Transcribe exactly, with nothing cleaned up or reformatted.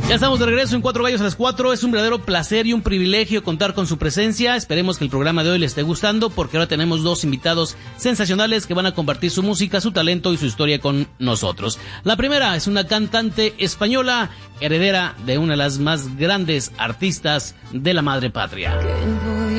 Ya estamos de regreso en Cuatro Gallos a las Cuatro. Es un verdadero placer y un privilegio contar con su presencia. Esperemos que el programa de hoy le esté gustando, porque ahora tenemos dos invitados sensacionales que van a compartir su música, su talento y su historia con nosotros. La primera es una cantante española, heredera de una de las más grandes artistas de la madre patria. Que